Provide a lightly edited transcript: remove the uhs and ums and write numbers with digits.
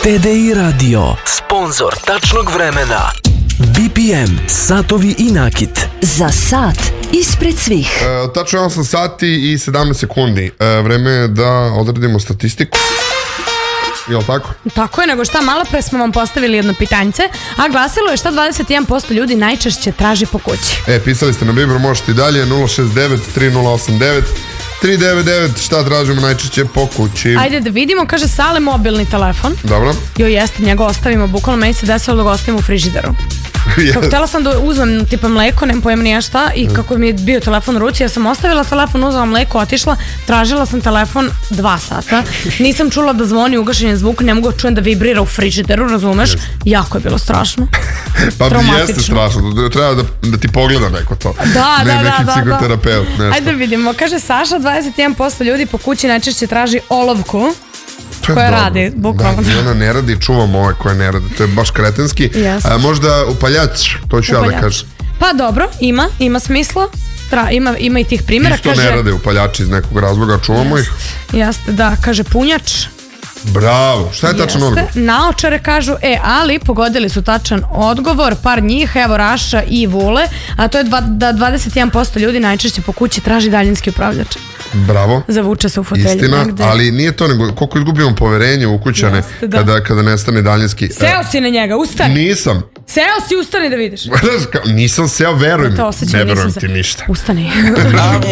TDI Radio, sponsor tačnog vremena. BPM, satovi i nakit. Za sat ispred svih. Tačno 8 sati i 17 sekundi. Vreme je da odredimo statistiku. Jel' tako? Tako je, nego šta, malo pre smo vam postavili jedno pitanjce, a glasilo je šta 21% ljudi najčešće traži po kući. Pisali ste na Viber, možete i dalje, 069 3089 399, šta tražimo najčešće po kući. Ajde da vidimo, kaže Sale, mobilni telefon. Dobro. Joj, jeste, njega ostavimo, bukvalno meni se desilo da ga ostavimo u frižideru. Kako htjela sam da uzmem tipa mleko, nemam pojma nije šta, i kako mi je bio telefon u ruci, ja sam ostavila telefon, uzela mleko, otišla, tražila sam telefon 2 sata, nisam čula da zvoni, ugašen je zvuk, ne mogu da čujem da vibrira u frižideru, razumeš? Jako je bilo strašno. Pa mi jeste strašno, treba da ti pogleda neko to. Da. Neki psihoterapeut, nešto. Ajde da vidimo, kaže Saša, 21% ljudi po kući najčešće traži olovku. Koja radi, bukvalno. Da, ona ne radi, čuvam ove koje ne radi, to je baš kretenski. Možda upaljač, to ću ja da kažem. Pa dobro, ima smisla, ima i tih primjera. Isto ne rade upaljači iz nekog razloga, čuvamo ih. Jeste, da, kaže punjač. Bravo, šta je tačan odgovor? Naočare kažu, ali pogodili su tačan odgovor, par njih, evo Raša i Vule, a to je da 21% ljudi najčešće po kući traži daljinski upravljač. Bravo. Zavuče se u fotelju. Istina, ali nije to nego koliko izgubimo poverenje u kućane kada nestane daljinski. Seo si na njega, ustani. Nisam. Seo si, ustani da vidiš. Nisam seo, veruj mi. Ne verujem ti ništa. Ustani.